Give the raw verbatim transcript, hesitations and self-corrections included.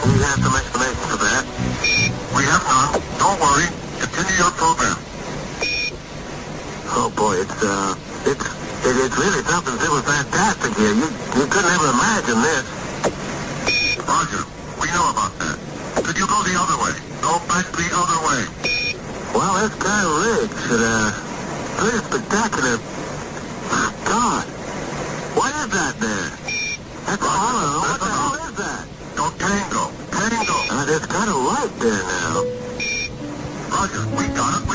We have some explanation for that. We have none. Don't worry. Continue your program. Oh boy, it's uh, it's it, it's really something super fantastic here. You you couldn't ever imagine this. Roger, we know about that. Could you go the other way? Go back the other way. Well, that's kind of rigged. It, uh, pretty spectacular. My God, what is that there? That's Roger, hollow. What that's the a hell no. is that? Go tango. Tango. Uh, there's kind of light there now. Roger, we got it.